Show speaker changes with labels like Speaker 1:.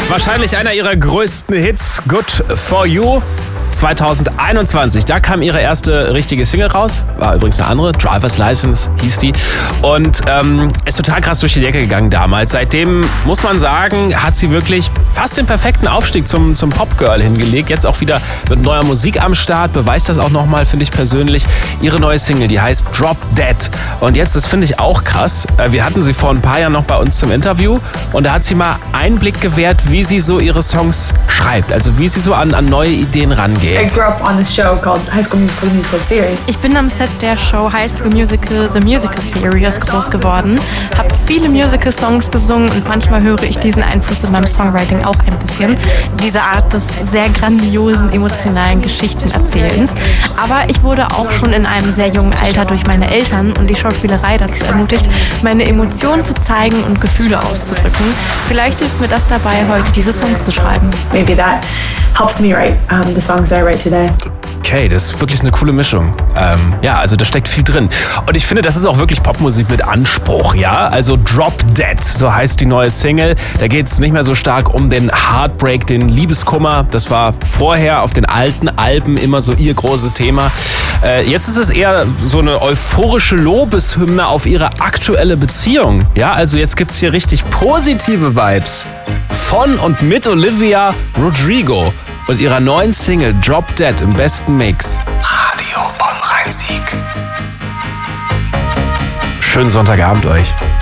Speaker 1: Wahrscheinlich einer ihrer größten Hits, Good For You. 2021, da kam ihre erste richtige Single raus. War übrigens eine andere, Driver's License hieß die. Und ist total krass durch die Decke gegangen damals. Seitdem, muss man sagen, hat sie wirklich fast den perfekten Aufstieg zum Popgirl hingelegt. Jetzt auch wieder mit neuer Musik am Start. Beweist das auch nochmal, finde ich persönlich. Ihre neue Single, die heißt Drop Dead. Und jetzt, das finde ich auch krass, wir hatten sie vor ein paar Jahren noch bei uns zum Interview. Und da hat sie mal Einblick gewährt, wie sie so ihre Songs schreibt. Also wie sie so an neue Ideen rangeht.
Speaker 2: I grew up on this show called High School Musical Series.
Speaker 3: Ich bin am Set der Show High School Musical The Musical Series groß geworden, habe viele Musical-Songs gesungen und manchmal höre ich diesen Einfluss in meinem Songwriting auch ein bisschen. Diese Art des sehr grandiosen, emotionalen Geschichtenerzählens. Aber ich wurde auch schon in einem sehr jungen Alter durch meine Eltern und die Schauspielerei dazu ermutigt, meine Emotionen zu zeigen und Gefühle auszudrücken. Vielleicht hilft mir das dabei, heute diese Songs zu schreiben.
Speaker 2: Maybe that helps me write the songs that I write today.
Speaker 1: Okay, das ist wirklich eine coole Mischung. Ja, also da steckt viel drin. Und ich finde, das ist auch wirklich Popmusik mit Anspruch, ja? Also Drop Dead, so heißt die neue Single. Da geht es nicht mehr so stark um den Heartbreak, den Liebeskummer. Das war vorher auf den alten Alben immer so ihr großes Thema. Jetzt ist es eher so eine euphorische Lobeshymne auf ihre aktuelle Beziehung. Ja, also jetzt gibt es hier richtig positive Vibes von und mit Olivia Rodrigo und ihrer neuen Single Drop Dead im besten Mix.
Speaker 4: Radio Bonn-Rhein-Sieg.
Speaker 1: Schönen Sonntagabend euch.